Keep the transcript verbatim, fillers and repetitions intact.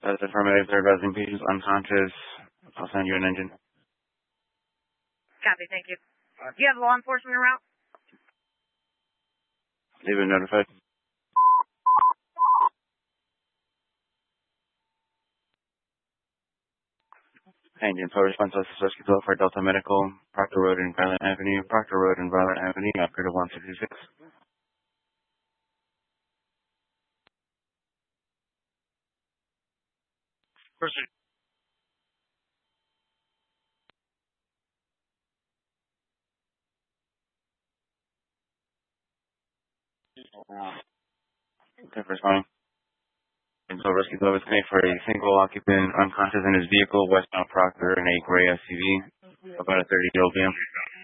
That's affirmative. They're advising patients unconscious. I'll send you an engine. Copy, thank you. Do you have law enforcement around? They've been notified. Engine total response to rescue call for Delta Medical, Proctor Road and Violet Avenue, Proctor Road and Violet Avenue, operator one sixty-six. Proceed. Thank you for responding. And so rescue call was made for a single occupant unconscious in his vehicle, westbound Proctor, in a gray S U V, about a thirty-year-old male.